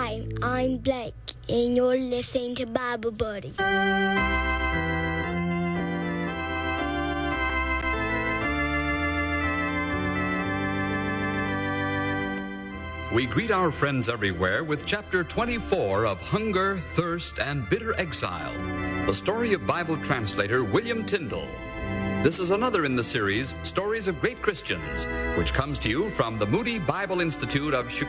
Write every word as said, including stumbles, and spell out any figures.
Hi, I'm Blake, and you're listening to Bible Buddy. We greet our friends everywhere with chapter twenty-four of Hunger, Thirst, and Bitter Exile, the story of Bible translator William Tyndale. This is another in the series, Stories of Great Christians, which comes to you from the Moody Bible Institute of Chicago.